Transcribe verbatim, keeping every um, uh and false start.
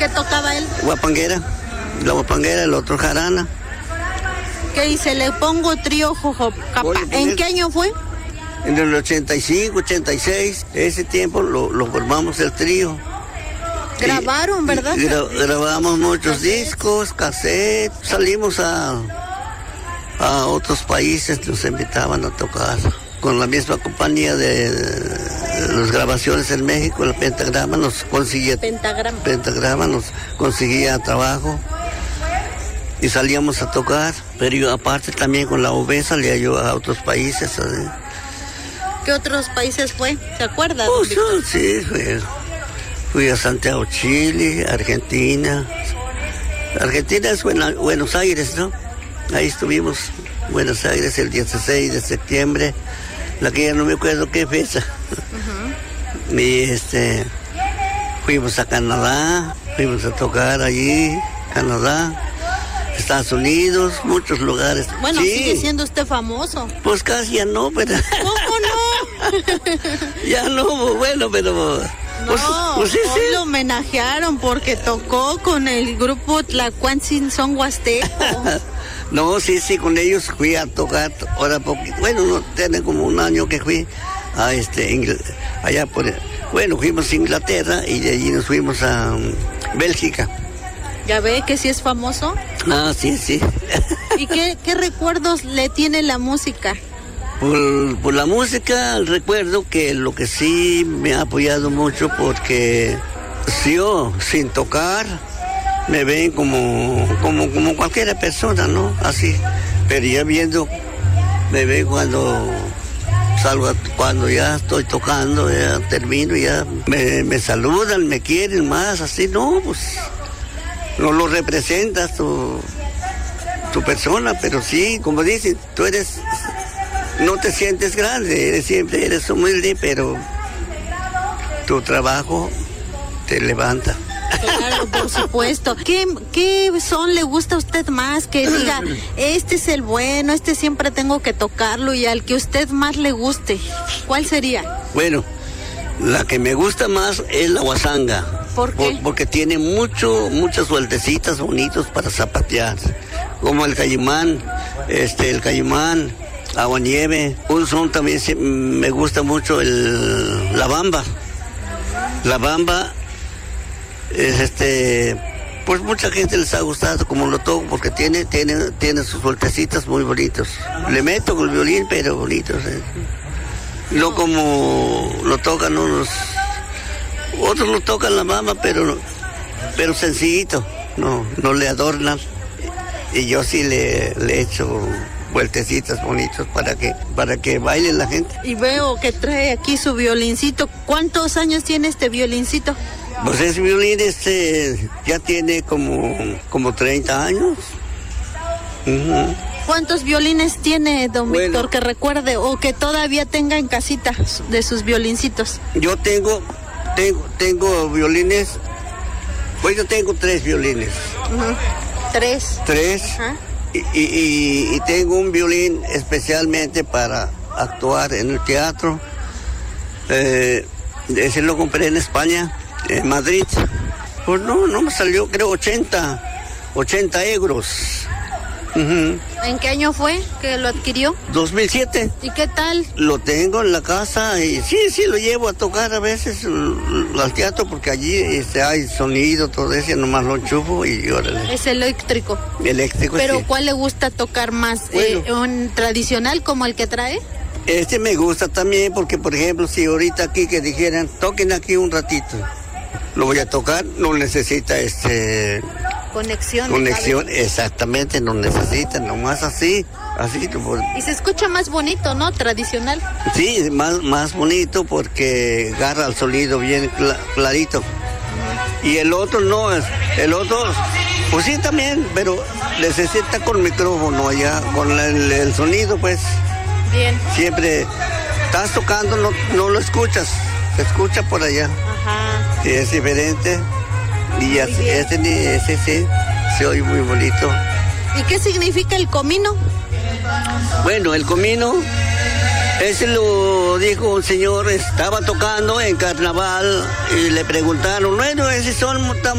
¿Qué tocaba él? Guapanguera, la guapanguera, el otro jarana. ¿Qué dice? Le pongo trío Jojocapa. ¿En qué año fue? En el ochenta y cinco, ochenta y seis, ese tiempo lo, lo formamos el trío. Grabaron, ¿verdad? Gra grabamos muchos discos, cassettes, salimos a, a otros países, nos invitaban a tocar. Con la misma compañía de, de las grabaciones en México, el Pentagrama nos conseguía... Pentagrama. Pentagrama nos conseguía trabajo y salíamos a tocar, pero yo aparte también con la U B salía yo a otros países. ¿sabes? ¿Qué otros países fue? ¿Se acuerda? Oh, sí, sí fui, fui a Santiago, Chile, Argentina. Argentina es Buena, Buenos Aires, ¿no? Ahí estuvimos, Buenos Aires, el dieciséis de septiembre, la que ya no me acuerdo qué fecha. Uh-huh. Y este, fuimos a Canadá, fuimos a tocar allí, Canadá. Estados Unidos, muchos lugares. Bueno, sí. Sigue siendo usted famoso. Pues casi ya no, pero... ¿Cómo no? Ya no, bueno, pero... No, pues, pues sí, hoy sí. lo homenajearon porque tocó con el grupo Tlacuantzin Son Huasteco. No, sí, sí, con ellos fui a tocar, ahora poquito, bueno, no, tiene como un año que fui a este, Ingl allá por... Bueno, fuimos a Inglaterra y de allí nos fuimos a um, Bélgica. ¿Ya ve que sí es famoso? Ah, sí, sí. ¿Y qué, qué recuerdos le tiene la música? Por, por la música recuerdo que lo que sí me ha apoyado mucho porque yo sin tocar me ven como, como, como cualquier persona, ¿no? Así. Pero ya viendo, me ven cuando salgo, cuando ya estoy tocando, ya termino, ya me, me saludan, me quieren más, así, no, pues... No lo representas tu, tu persona, pero sí, como dicen, tú eres, no te sientes grande, eres siempre eres humilde, pero tu trabajo te levanta. Claro, por supuesto. ¿Qué, qué son le gusta a usted más? Que diga, este es el bueno, este siempre tengo que tocarlo, y al que usted más le guste, ¿cuál sería? Bueno, la que me gusta más es la guasanga. ¿Por qué? Por, porque tiene mucho, muchas sueltecitas bonitos para zapatear, como el cayimán, este, el cayimán, aguanieve. Un son también se, me gusta mucho el, la bamba. La bamba es este, pues mucha gente les ha gustado como lo toco porque tiene, tiene, tiene sus sueltecitas muy bonitos. Le meto con el violín, pero bonitos. ¿eh? No como lo tocan unos. Otros lo tocan la mama, pero pero sencillito, no, no le adornan. Y yo sí le, le echo vueltecitas bonitos para que, para que baile la gente. Y veo que trae aquí su violincito. ¿Cuántos años tiene este violincito? Pues ese violín este ya tiene como, como treinta años. Uh-huh. ¿Cuántos violines tiene, don bueno, Víctor, que recuerde o que todavía tenga en casita de sus violincitos? Yo tengo... Tengo, tengo violines, pues yo tengo tres violines. Uh-huh. ¿Tres? Tres. Uh-huh. y, y, y tengo un violín especialmente para actuar en el teatro. Eh, ese lo compré en España, en Madrid. Pues no, no me salió, creo, ochenta euros. Uh-huh. ¿En qué año fue que lo adquirió? dos mil siete. ¿Y qué tal? Lo tengo en la casa y sí, sí lo llevo a tocar a veces al teatro porque allí este, hay sonido, todo eso, nomás lo enchufo y órale. Es eléctrico. Eléctrico, ¿Pero sí. cuál le gusta tocar más? Bueno. Eh, ¿Un tradicional como el que trae? Este me gusta también porque, por ejemplo, si ahorita aquí que dijeran, toquen aquí un ratito, lo voy a tocar, no necesita este... Conexión. Conexión, exactamente, no necesita, nomás así, así. Y se escucha más bonito, ¿no? Tradicional. Sí, más, más bonito porque agarra el sonido bien cl clarito. Uh-huh. Y el otro no, el otro, pues sí también, pero necesita con micrófono allá, con el, el sonido, pues. Bien. Siempre estás tocando, no, no lo escuchas, se escucha por allá. Ajá. Sí, es diferente. Y ese, ese, ese sí, se oye muy bonito. ¿Y qué significa el comino? Bueno, el comino, ese lo dijo un señor, estaba tocando en carnaval y le preguntaron, bueno, ese son